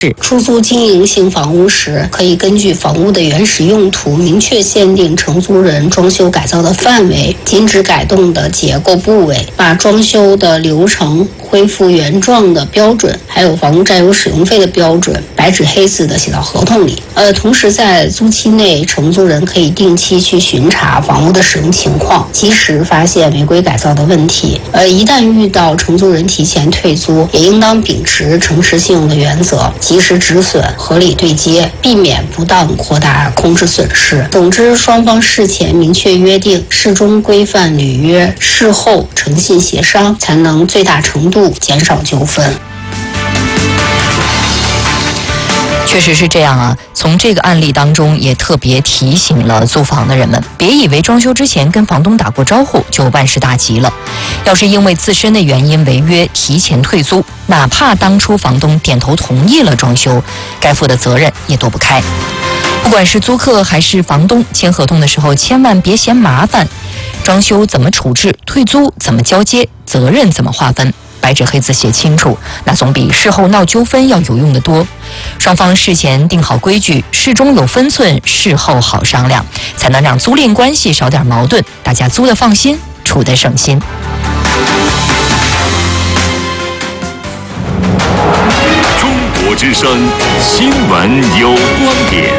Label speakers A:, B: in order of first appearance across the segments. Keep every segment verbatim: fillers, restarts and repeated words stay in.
A: 出租经营性房屋时，可以根据房屋的原始用途，明确限定承租人装修改造的范围，禁止改动的结构部位，把装修的流程恢复原状的标准，还有房屋占有使用费的标准，白纸黑字的写到合同里。呃，同时在租期内，承租人可以定期去巡查房屋的使用情况，及时发现违规改造的问题。呃，一旦遇到承租人提前退租，也应当秉持诚实信用的原则，及时止损，合理对接，避免不当扩大空置损失。总之，双方事前明确约定，事中规范履约，事后诚信协商，才能最大程度减少纠纷。
B: 确实是这样啊，从这个案例当中也特别提醒了租房的人们，别以为装修之前跟房东打过招呼就万事大吉了。要是因为自身的原因违约提前退租，哪怕当初房东点头同意了装修，该负的责任也躲不开。不管是租客还是房东，签合同的时候千万别嫌麻烦，装修怎么处置，退租怎么交接，责任怎么划分，白纸黑字写清楚，那总比事后闹纠纷要有用的多。双方事前定好规矩，事中有分寸，事后好商量，才能让租赁关系少点矛盾，大家租得放心，处得省心。
C: 中国之声新闻有观点，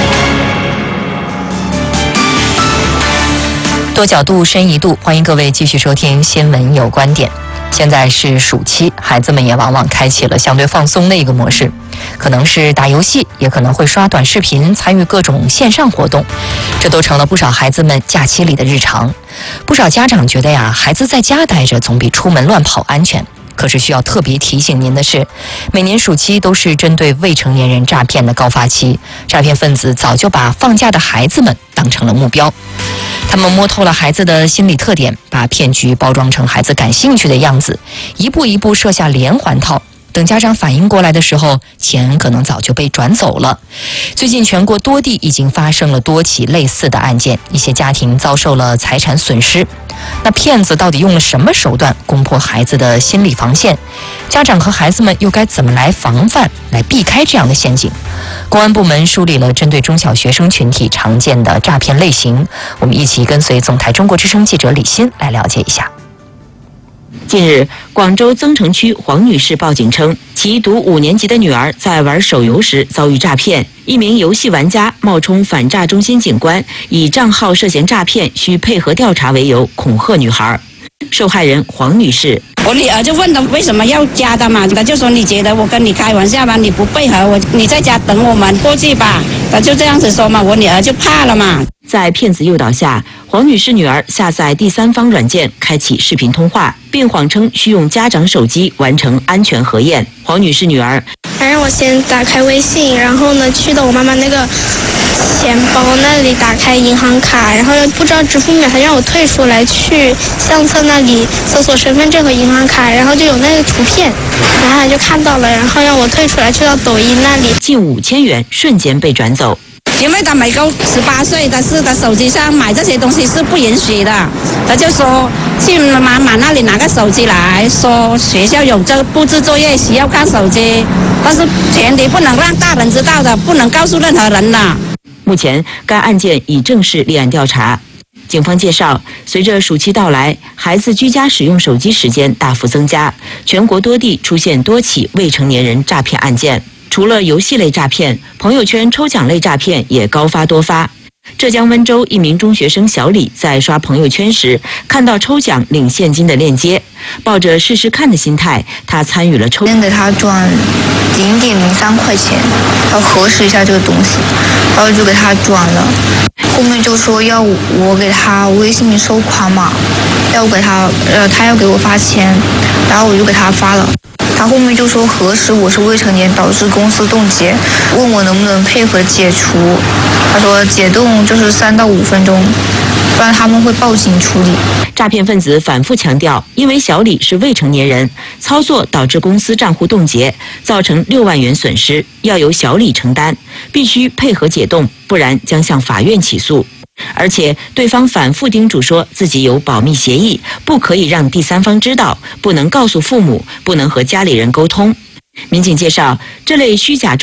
B: 多角度深一度，欢迎各位继续收听新闻有观点。现在是暑期，孩子们也往往开启了相对放松的一个模式，可能是打游戏，也可能会刷短视频，参与各种线上活动，这都成了不少孩子们假期里的日常。不少家长觉得呀，孩子在家待着总比出门乱跑安全。可是需要特别提醒您的是，每年暑期都是针对未成年人诈骗的高发期，诈骗分子早就把放假的孩子们当成了目标。他们摸透了孩子的心理特点，把骗局包装成孩子感兴趣的样子，一步一步设下连环套。等家长反应过来的时候，钱可能早就被转走了。最近全国多地已经发生了多起类似的案件，一些家庭遭受了财产损失。那骗子到底用了什么手段攻破孩子的心理防线？家长和孩子们又该怎么来防范，来避开这样的陷阱？公安部门梳理了针对中小学生群体常见的诈骗类型，我们一起跟随总台中国之声记者李欣来了解一下。
D: 近日，广州增城区黄女士报警称，其读五年级的女儿在玩手游时遭遇诈骗，一名游戏玩家冒充反诈中心警官，以账号涉嫌诈骗需配合调查为由恐吓女孩。受害人黄女士，
E: 我女儿就问他为什么要加的嘛，他就说你觉得我跟你开玩笑吗？你不配合我，你在家等我们过去吧，他就这样子说嘛，我女儿就怕了嘛。
D: 在骗子诱导下，黄女士女儿下载第三方软件，开启视频通话，并谎称需用家长手机完成安全核验。黄女士女儿
F: 还让我先打开微信，然后呢去到我妈妈那个钱包那里打开银行卡，然后又不知道支付密码，还让我退出来去相册那里搜索身份证和银行卡，然后就有那个图片，然后他就看到了，然后让我退出来去到抖音那里，
D: 近五千元瞬间被转走。
E: 因为他没够十八岁，但是他手机上买这些东西是不允许的。他就说去妈妈那里拿个手机来，说学校有这个布置作业需要看手机，但是前提不能让大人知道的，不能告诉任何人的。
D: 目前，该案件已正式立案调查。警方介绍，随着暑期到来，孩子居家使用手机时间大幅增加，全国多地出现多起未成年人诈骗案件。除了游戏类诈骗，朋友圈抽奖类诈骗也高发多发。浙江温州一名中学生小李在刷朋友圈时，看到抽奖领现金的链接，抱着试试看的心态，他参与了抽。
G: 先给他转零点零三块钱，要核实一下这个东西，然后就给他转了。后面就说要我给他微信收款码，要给他呃他要给我发钱，然后我就给他发了。他后面就说核实我是未成年，导致公司冻结，问我能不能配合解除。他说解冻就是三到五分钟，不然他们会报警处理。
D: 诈骗分子反复强调，因为小李是未成年人，操作导致公司账户冻结，造成六万元损失，要由小李承担，必须配合解冻，不然将向法院起诉。而且对方反复叮嘱说自己有保密协议，不可以让第三方知道，不能告诉父母，不能和家里人沟通。 民警介绍，这类虚假